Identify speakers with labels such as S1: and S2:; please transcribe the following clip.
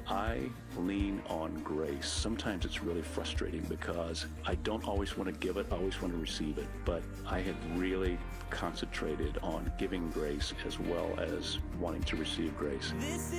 S1: I lean on grace. Sometimes it's really frustrating because I don't always want to give it, I always want to receive it. But I have really concentrated on giving grace as well as wanting to receive grace.